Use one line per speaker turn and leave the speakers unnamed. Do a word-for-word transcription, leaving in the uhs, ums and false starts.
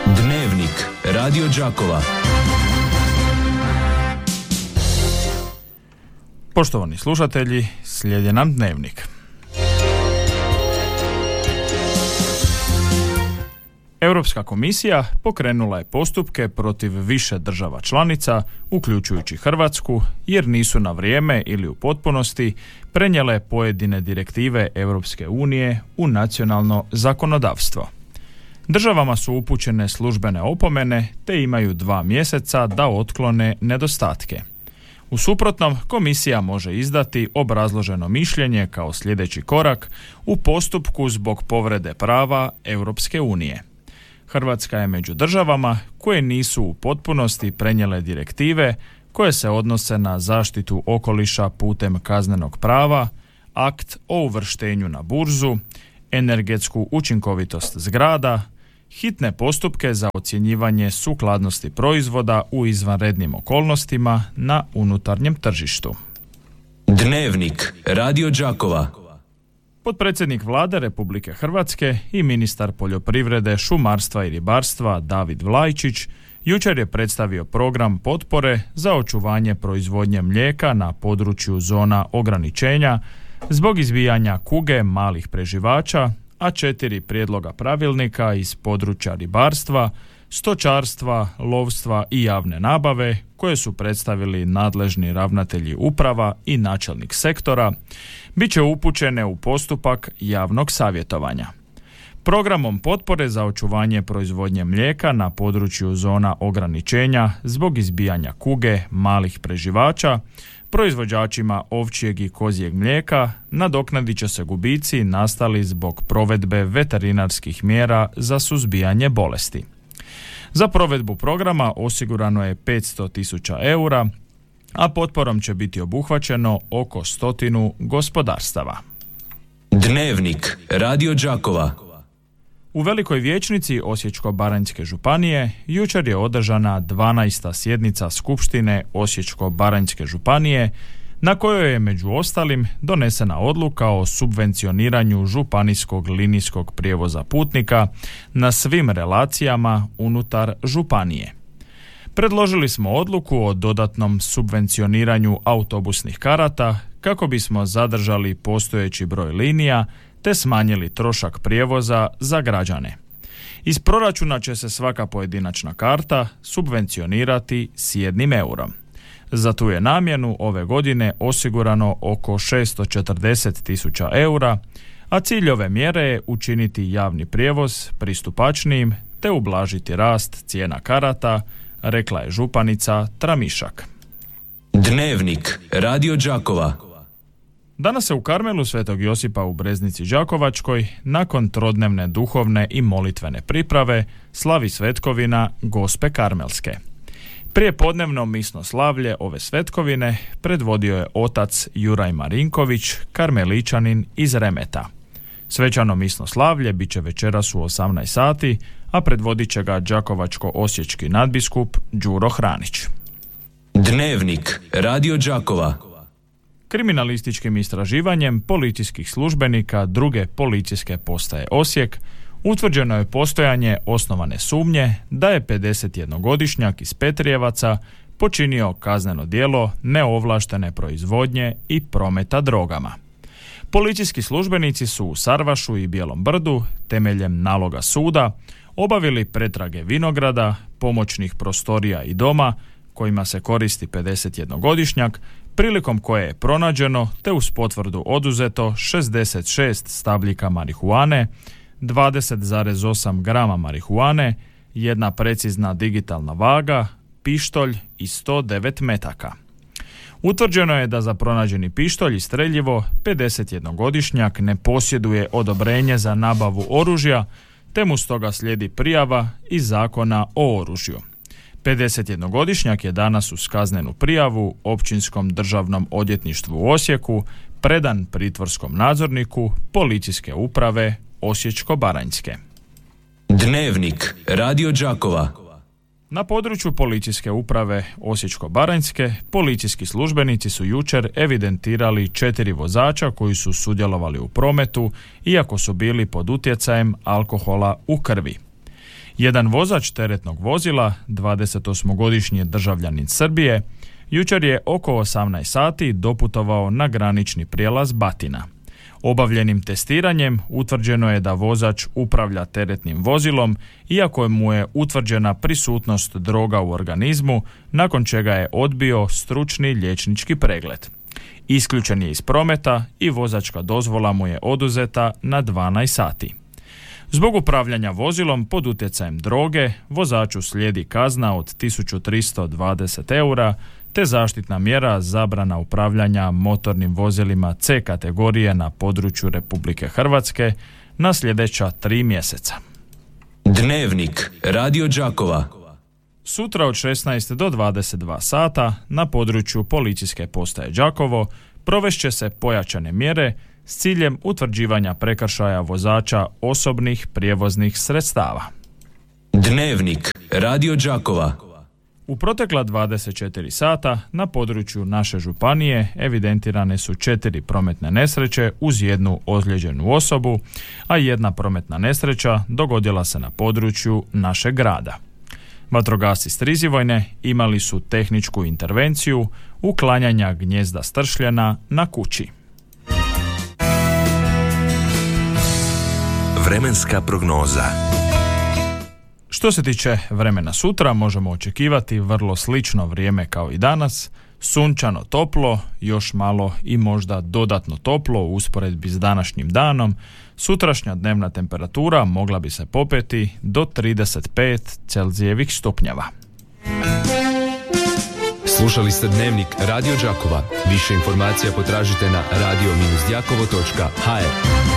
Dnevnik Radio Đakova.
Poštovani slušatelji, slijedi nam Dnevnik. Europska komisija pokrenula je postupke protiv više država članica, uključujući Hrvatsku, jer nisu na vrijeme ili u potpunosti prenijele pojedine direktive Europske unije u nacionalno zakonodavstvo. Državama su upućene službene opomene te imaju dva mjeseca da otklone nedostatke. U suprotnom, komisija može izdati obrazloženo mišljenje kao sljedeći korak u postupku zbog povrede prava Europske unije. Hrvatska je među državama koje nisu u potpunosti prenijele direktive koje se odnose na zaštitu okoliša putem kaznenog prava, akt o uvrštenju na burzu, energetsku učinkovitost zgrada, hitne postupke za ocjenjivanje sukladnosti proizvoda u izvanrednim okolnostima na unutarnjem tržištu.
Dnevnik Radio Đakova.
Potpredsjednik Vlade Republike Hrvatske i ministar poljoprivrede, šumarstva i ribarstva David Vlajčić jučer je predstavio program potpore za očuvanje proizvodnje mlijeka na području zona ograničenja zbog izbijanja kuge malih preživača, a četiri prijedloga pravilnika iz područja ribarstva, stočarstva, lovstva i javne nabave koje su predstavili nadležni ravnatelji uprava i načelnik sektora, bit će upućene u postupak javnog savjetovanja. Programom potpore za očuvanje proizvodnje mlijeka na području zona ograničenja zbog izbijanja kuge malih preživača, proizvođačima ovčjeg i kozjeg mlijeka nadoknadit će se gubici nastali zbog provedbe veterinarskih mjera za suzbijanje bolesti. Za provedbu programa osigurano je petsto tisuća eura, a potporom će biti obuhvaćeno oko stotinu gospodarstava.
Dnevnik Radio Đakova.
U Velikoj vijećnici Osječko-baranjske županije jučer je održana dvanaesta sjednica Skupštine Osječko-baranjske županije na kojoj je među ostalim donesena odluka o subvencioniranju županijskog linijskog prijevoza putnika na svim relacijama unutar županije. Predložili smo odluku o dodatnom subvencioniranju autobusnih karata kako bismo zadržali postojeći broj linija te smanjili trošak prijevoza za građane. Iz proračuna će se svaka pojedinačna karta subvencionirati s jednim eurom. Za tu je namjenu ove godine osigurano oko šesto četrdeset tisuća eura, a cilj ove mjere je učiniti javni prijevoz pristupačnijim te ublažiti rast cijena karata, rekla je županica Tramišak.
Dnevnik Radio Đakova.
Danas se u Karmelu Svetog Josipa u Breznici Đakovačkoj nakon trodnevne duhovne i molitvene priprave slavi svetkovina Gospe Karmelske. Prije podnevno misno slavlje ove svetkovine predvodio je otac Juraj Marinković, karmeličanin iz Remeta. Svečano misno slavlje bit će večeras u osamnaest sati, a predvodit će ga đakovačko-osječki nadbiskup Đuro Hranić.
Dnevnik Radio Đakova.
Kriminalističkim istraživanjem policijskih službenika druge policijske postaje Osijek utvrđeno je postojanje osnovane sumnje da je pedesetjednogodišnjak iz Petrijevaca počinio kazneno djelo neovlaštene proizvodnje i prometa drogama. Policijski službenici su u Sarvašu i Bijelom Brdu temeljem naloga suda obavili pretrage vinograda, pomoćnih prostorija i doma kojima se koristi pedesetjednogodišnjak, prilikom koje je pronađeno te uz potvrdu oduzeto šezdeset šest stabljika marihuane, dvadeset zarez osam grama marihuane, jedna precizna digitalna vaga, pištolj i sto devet metaka. Utvrđeno je da za pronađeni pištolj i streljivo pedesetjednogodišnjak ne posjeduje odobrenje za nabavu oružja, te mu stoga slijedi prijava iz Zakona o oružju. pedesetjednogodišnjak je danas uz kaznenu prijavu Općinskom državnom odvjetništvu u Osijeku predan pritvorskom nadzorniku Policijske uprave Osječko-baranjske.
Dnevnik Radio Đakova.
Na području Policijske uprave Osječko-baranjske policijski službenici su jučer evidentirali četiri vozača koji su sudjelovali u prometu iako su bili pod utjecajem alkohola u krvi. Jedan vozač teretnog vozila, dvadesetosmogodišnji državljanin Srbije, jučer je oko osamnaest sati doputovao na granični prijelaz Batina. Obavljenim testiranjem utvrđeno je da vozač upravlja teretnim vozilom, iako mu je utvrđena prisutnost droga u organizmu, nakon čega je odbio stručni liječnički pregled. Isključen je iz prometa i vozačka dozvola mu je oduzeta na dvanaest sati. Zbog upravljanja vozilom pod utjecajem droge, vozaču slijedi kazna od tisuću tristo dvadeset eura, te zaštitna mjera zabrana upravljanja motornim vozilima C kategorije na području Republike Hrvatske na sljedeća tri mjeseca.
Dnevnik Radio Đakova.
Sutra od šesnaest do dvadeset dva sata na području policijske postaje Đakovo provešće se pojačane mjere s ciljem utvrđivanja prekršaja vozača osobnih prijevoznih sredstava.
Dnevnik Radio Đakova.
U protekla dvadeset četiri sata na području naše županije evidentirane su četiri prometne nesreće uz jednu ozlijeđenu osobu, a jedna prometna nesreća dogodila se na području našeg grada. Vatrogasci Strizivojne imali su tehničku intervenciju uklanjanja gnijezda stršljena na kući.
Vremenska prognoza.
Što se tiče vremena sutra, možemo očekivati vrlo slično vrijeme kao i danas, sunčano toplo, još malo i možda dodatno toplo u usporedbi s današnjim danom. Sutrašnja dnevna temperatura mogla bi se popeti do trideset pet Celzijevih stupnjeva.
Slušali ste Dnevnik Radio Đakova. Više informacija potražite na radio dash đakovo točka ha er.